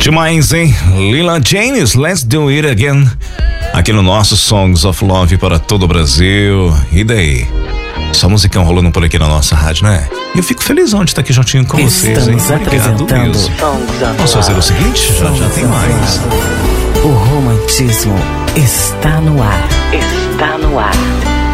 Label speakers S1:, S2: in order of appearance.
S1: Demais, hein? Lila James, Let's Do It Again. Aqui no nosso Songs of Love para todo o Brasil. E daí? Só musicão rolando por aqui na nossa rádio, né? E eu fico feliz de estar aqui juntinho com vocês, hein? Obrigado mesmo. Vamos fazer o seguinte? Já tem mais.
S2: O romantismo está no ar. Está no ar.